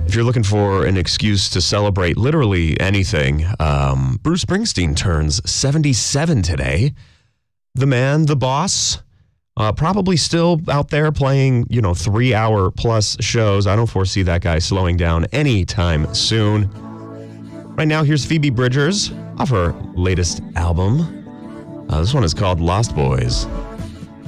If you're looking for an excuse to celebrate literally anything, Bruce Springsteen turns 77 today. The man, the boss, probably still out there playing, 3-hour plus shows. I don't foresee that guy slowing down anytime soon. Right now, here's Phoebe Bridgers off her latest album. This one is called Lost Boys.